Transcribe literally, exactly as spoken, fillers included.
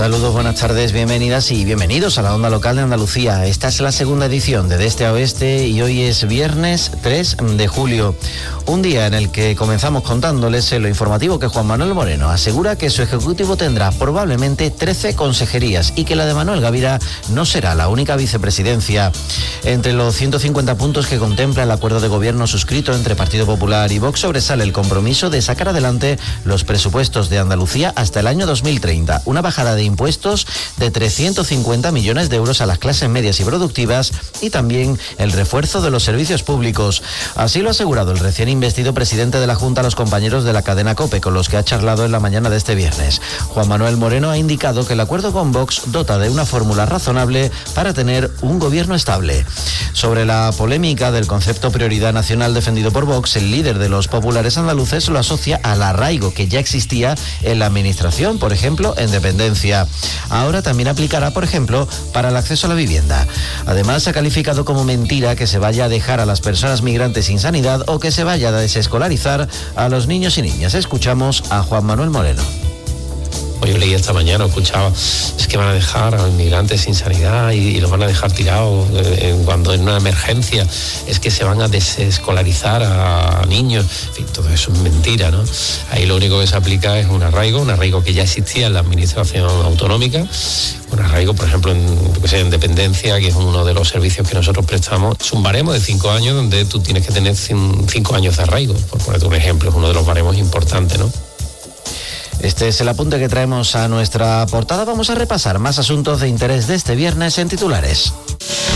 Saludos, buenas tardes, bienvenidas y bienvenidos a la Onda Local de Andalucía. Esta es la segunda edición de De Este a Oeste y hoy es viernes tres de julio. Un día en el que comenzamos contándoles en lo informativo que Juan Manuel Moreno asegura que su ejecutivo tendrá probablemente trece consejerías y que la de Manuel Gavira no será la única vicepresidencia. Entre los ciento cincuenta puntos que contempla el acuerdo de gobierno suscrito entre Partido Popular y Vox sobresale el compromiso de sacar adelante los presupuestos de Andalucía hasta el año dos mil treinta. Una bajada de impuestos de trescientos cincuenta millones de euros a las clases medias y productivas y también el refuerzo de los servicios públicos. Así lo ha asegurado el recién investido presidente de la Junta a los compañeros de la cadena COPE, con los que ha charlado en la mañana de este viernes. Juan Manuel Moreno ha indicado que el acuerdo con Vox dota de una fórmula razonable para tener un gobierno estable. Sobre la polémica del concepto prioridad nacional defendido por Vox, el líder de los populares andaluces lo asocia al arraigo que ya existía en la administración, por ejemplo, en dependencia. Ahora también aplicará, por ejemplo, para el acceso a la vivienda. Además, ha calificado como mentira que se vaya a dejar a las personas migrantes sin sanidad o que se vaya a desescolarizar a los niños y niñas. Escuchamos a Juan Manuel Moreno. Yo leí esta mañana, escuchaba, es que van a dejar a los inmigrantes sin sanidad y, y los van a dejar tirados eh, cuando en una emergencia, es que se van a desescolarizar a, a niños. En fin, todo eso es mentira, ¿no? Ahí lo único que se aplica es un arraigo, un arraigo que ya existía en la administración autonómica, un arraigo, por ejemplo, en, que sea, en dependencia, que es uno de los servicios que nosotros prestamos. Es un baremo de cinco años donde tú tienes que tener cinco años de arraigo, por ponerte un ejemplo, es uno de los baremos importantes, ¿no? Este es el apunte que traemos a nuestra portada. Vamos a repasar más asuntos de interés de este viernes en titulares.